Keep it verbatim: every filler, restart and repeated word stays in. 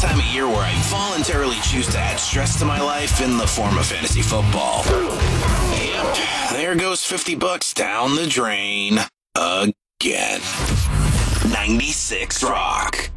time of year where I voluntarily choose to add stress to my life in the form of fantasy football. Yep, there goes fifty bucks down the drain again. ninety-six Rock.